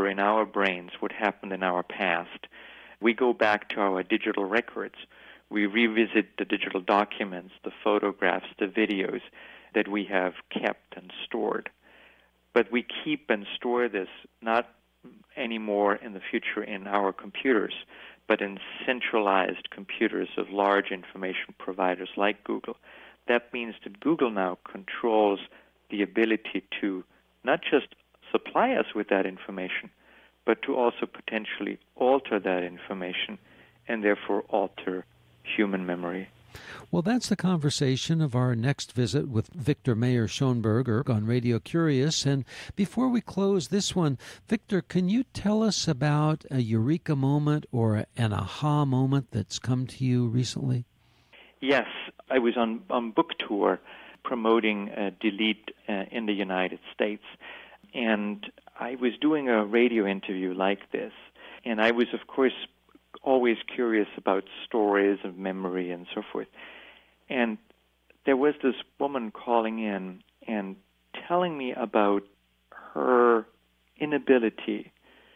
remember in our brains what happened in our past. We go back to our digital records. We revisit the digital documents, the photographs, the videos that we have kept and stored. But we keep and store this not anymore in the future in our computers, but in centralized computers of large information providers like Google. That means that Google now controls the ability to not just supply us with that information, but to also potentially alter that information and therefore alter human memory. Well, that's the conversation of our next visit with Victor Mayer-Schonberger on Radio Curious. And before we close this one, Victor, can you tell us about a eureka moment or an aha moment that's come to you recently? Yes, I was on book tour promoting Delete in the United States, and I was doing a radio interview like this, and I was, of course, always curious about stories of memory and so forth. And there was this woman calling in and telling me about her inability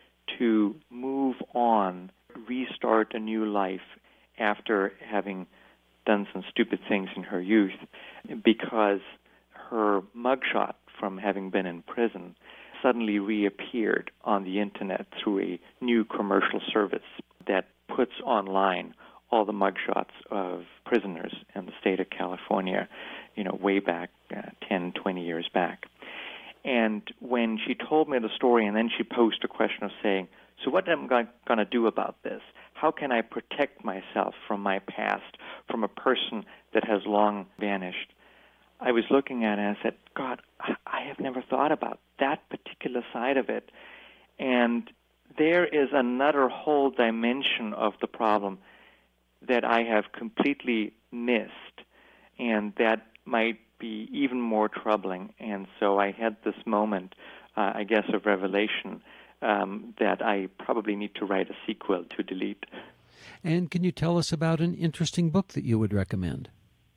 to move on, restart a new life after having done some stupid things in her youth, because her mugshot from having been in prison suddenly reappeared on the internet through a new commercial service that puts online all the mugshots of prisoners in the state of California, way back 10, 20 years back. And when she told me the story, and then she posed a question of saying, so what am I going to do about this? How can I protect myself from my past, from a person that has long vanished? I was looking at it and I said, God, I have never thought about that particular side of it. And there is another whole dimension of the problem that I have completely missed, and that might be even more troubling. And so I had this moment, I guess, of revelation that I probably need to write a sequel to Delete. And can you tell us about an interesting book that you would recommend?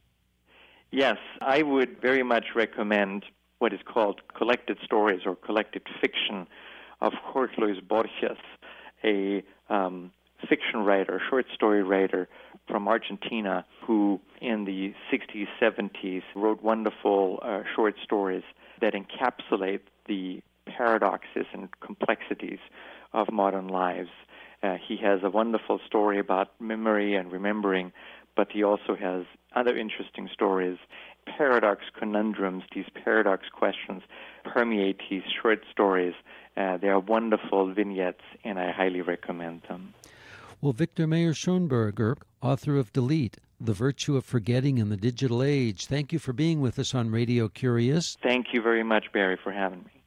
Yes, I would very much recommend what is called Collected Stories or Collected Fiction of Jorge Luis Borges, a fiction writer, short story writer from Argentina who in the 60s, 70s wrote wonderful short stories that encapsulate the paradoxes and complexities of modern lives. He has a wonderful story about memory and remembering, but he also has other interesting stories. Paradox conundrums, these paradox questions permeate his short stories. They are wonderful vignettes, and I highly recommend them. Well, Victor Mayer-Schonberger, author of Delete, The Virtue of Forgetting in the Digital Age, thank you for being with us on Radio Curious. Thank you very much, Barry, for having me.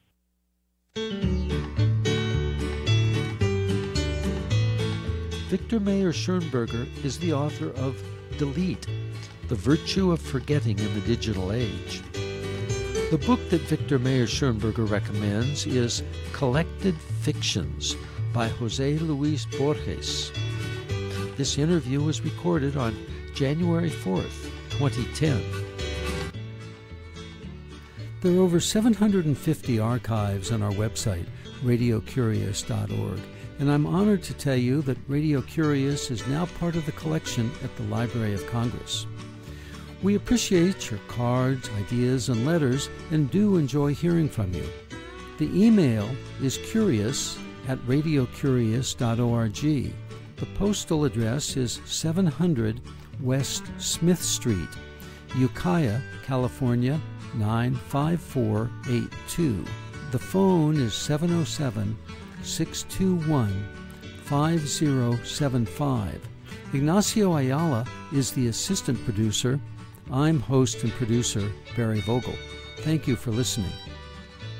Victor Mayer-Schonberger is the author of Delete, The Virtue of Forgetting in the Digital Age. The book that Victor Mayer-Schonberger recommends is Collected Fictions by Jose Luis Borges. This interview was recorded on January 4th, 2010. There are over 750 archives on our website, radiocurious.org, and I'm honored to tell you that Radio Curious is now part of the collection at the Library of Congress. We appreciate your cards, ideas, and letters, and do enjoy hearing from you. The email is curious@radiocurious.org. The postal address is 700 West Smith Street, Ukiah, California, 95482. The phone is 707-621-5075. Ignacio Ayala is the assistant producer. I'm host and producer Barry Vogel. Thank you for listening.